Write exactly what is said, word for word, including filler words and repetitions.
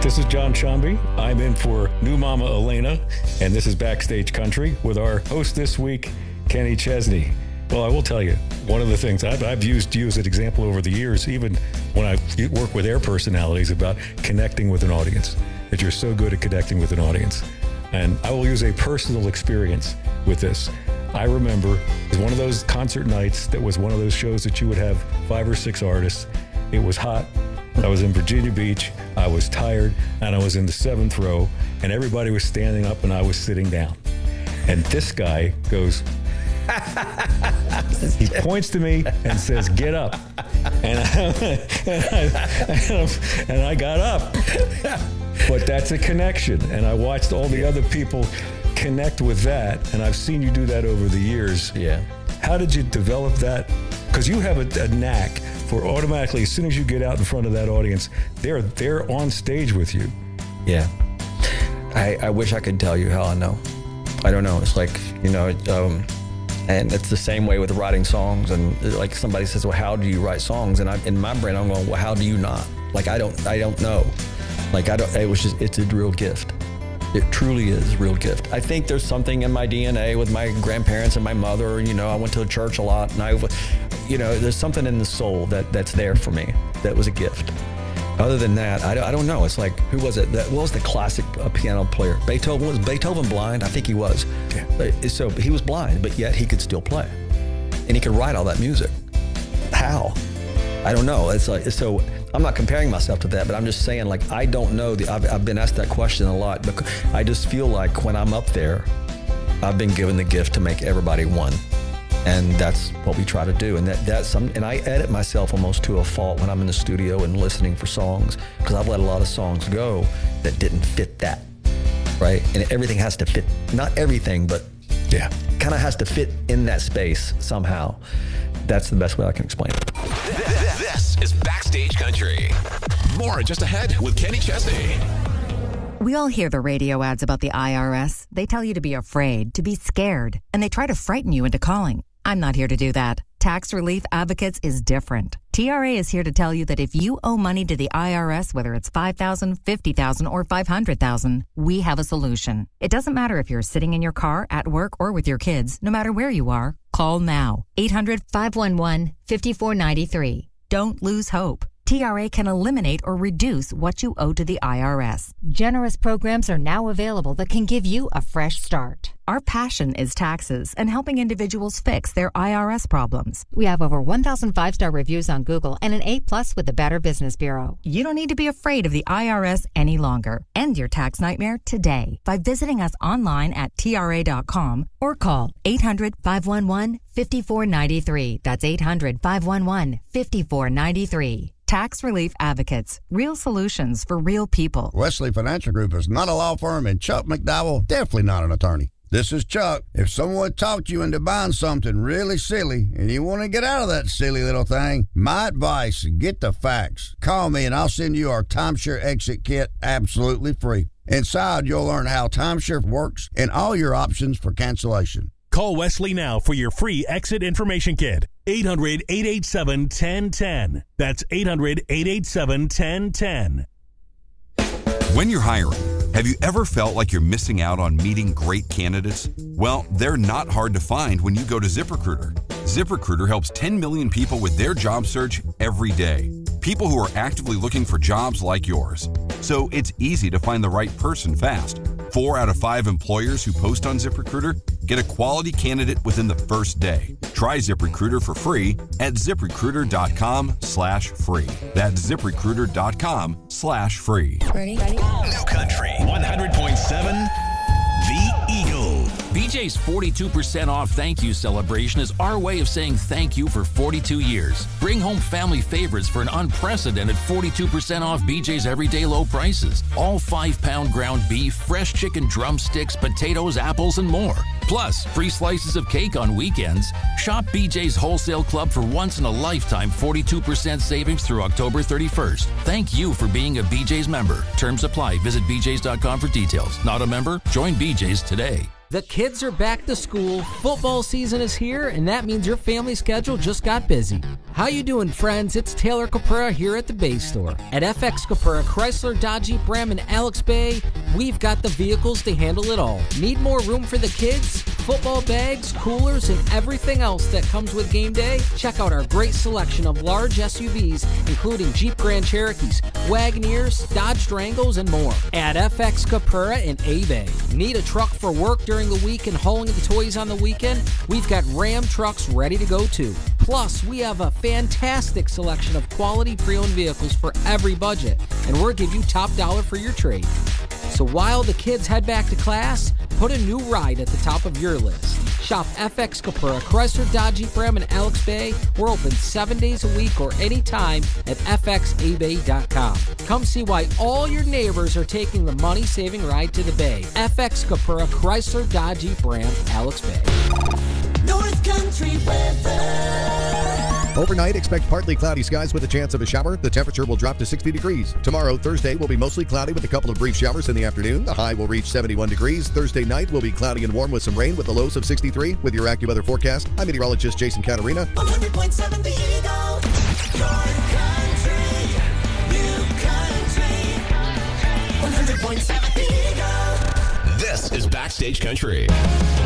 This is John Shambi. I'm in for new mama Elena, and this is Backstage Country with our host this week, Kenny Chesney. Well, I will tell you, one of the things I've, I've used you as an example over the years, even when I work with air personalities, about connecting with an audience, that you're so good at connecting with an audience. And I will use a personal experience with this. I remember it was one of those concert nights that was one of those shows that you would have five or six artists. It was hot. I was in Virginia Beach. I was tired, and I was in the seventh row, and everybody was standing up, and I was sitting down. And this guy goes, he points to me and says, "Get up." And I, and, I, and I got up. But that's a connection. And I watched all the other people connect with that, and I've seen you do that over the years. Yeah. How did you develop that? Because you have a, a knack for automatically, as soon as you get out in front of that audience, they're they're on stage with you. Yeah. I, I wish I could tell you how I know. I don't know. It's like, you know, um, and it's the same way with writing songs. And like somebody says, well, how do you write songs? And I, in my brain, I'm going, well, how do you not? Like, I don't, I don't know. Like, I don't, it was just, it's a real gift. It truly is a real gift. I think there's something in my D N A with my grandparents and my mother. You know, I went to the church a lot, and I, you know, there's something in the soul that that's there for me. That was a gift. Other than that, I, I don't know. It's like, who was it? That, what was the classic uh, piano player? Beethoven? Was Beethoven blind? I think he was. Yeah. So he was blind, but yet he could still play. And he could write all that music. How? I don't know. It's like, so I'm not comparing myself to that, but I'm just saying, like, I don't know. The, I've, I've been asked that question a lot, but I just feel like when I'm up there, I've been given the gift to make everybody one. And that's what we try to do. And that that's some, and I edit myself almost to a fault when I'm in the studio and listening for songs, because I've let a lot of songs go that didn't fit that, right? And everything has to fit, not everything, but yeah, kind of has to fit in that space somehow. That's the best way I can explain it. This is Backstage Country. More just ahead with Kenny Chesney. We all hear the radio ads about the I R S. They tell you to be afraid, to be scared, and they try to frighten you into calling. I'm not here to do that. Tax Relief Advocates is different. T R A is here to tell you that if you owe money to the I R S, whether it's five thousand dollars, fifty thousand dollars, or five hundred thousand dollars, we have a solution. It doesn't matter if you're sitting in your car, at work, or with your kids. No matter where you are, call now. eight hundred, five one one, five four nine three. Don't lose hope. T R A can eliminate or reduce what you owe to the I R S. Generous programs are now available that can give you a fresh start. Our passion is taxes and helping individuals fix their I R S problems. We have over one thousand five-star reviews on Google and an A plus with the Better Business Bureau. You don't need to be afraid of the I R S any longer. End your tax nightmare today by visiting us online at T R A dot com or call eight hundred, five one one, five four nine three. That's eight hundred, five one one, five four nine three. Tax Relief Advocates. Real solutions for real people. Wesley Financial Group is not a law firm, and Chuck McDowell definitely not an attorney. This is Chuck. If someone talked you into buying something really silly and you want to get out of that silly little thing, my advice, get the facts. Call me and I'll send you our timeshare exit kit absolutely free. Inside, you'll learn how timeshare works and all your options for cancellation. Call Wesley now for your free exit information kit. eight hundred, eight eight seven, one zero one zero. That's eight hundred, eight eight seven, one zero one zero. When you're hiring, have you ever felt like you're missing out on meeting great candidates? Well, they're not hard to find when you go to ZipRecruiter. ZipRecruiter helps ten million people with their job search every day. People who are actively looking for jobs like yours. So it's easy to find the right person fast. Four out of five employers who post on ZipRecruiter get a quality candidate within the first day. Try ZipRecruiter for free at ZipRecruiter.com slash free. That's ZipRecruiter.com slash free. Ready? Ready? New Country one hundred point seven, The Eagle. B J's forty-two percent off thank you celebration is our way of saying thank you for forty-two years. Bring home family favorites for an unprecedented forty-two percent off B J's everyday low prices. All five-pound ground beef, fresh chicken drumsticks, potatoes, apples, and more. Plus, free slices of cake on weekends. Shop B J's Wholesale Club for once-in-a-lifetime forty-two percent savings through October thirty-first. Thank you for being a B J's member. Terms apply. Visit B J's dot com for details. Not a member? Join B J's today. The kids are back to school, football season is here, and that means your family schedule just got busy. How you doing, friends? It's Taylor Capura here at the Bay Store. At F X Capura, Chrysler, Dodge, Jeep, Ram, and Alex Bay, we've got the vehicles to handle it all. Need more room for the kids? Football bags, coolers, and everything else that comes with game day? Check out our great selection of large S U Vs, including Jeep Grand Cherokees, Wagoneers, Dodge Durangos, and more. At F X Capura in A-Bay. Need a truck for work during the week and hauling the toys on the weekend? We've got Ram trucks ready to go too. Plus, we have a fantastic selection of quality pre-owned vehicles for every budget, and we'll give you top dollar for your trade. So while the kids head back to class, put a new ride at the top of your list. Shop F X Capura, Chrysler, Dodge, Jeep, Ram, and Alex Bay. We're open seven days a week or anytime at f x a bay dot com. Come see why all your neighbors are taking the money-saving ride to the Bay. F X Capura, Chrysler, Dodge, Jeep, Ram, Alex Bay. North Country weather. Overnight, expect partly cloudy skies with a chance of a shower. The temperature will drop to sixty degrees. Tomorrow, Thursday, will be mostly cloudy with a couple of brief showers in the afternoon. The high will reach seventy-one degrees. Thursday night will be cloudy and warm with some rain with the lows of sixty-three. With your AccuWeather forecast, I'm meteorologist Jason Caterina. one hundred point seven The Eagle. Your country. New country. one hundred point seven The Eagle. This is Backstage Country.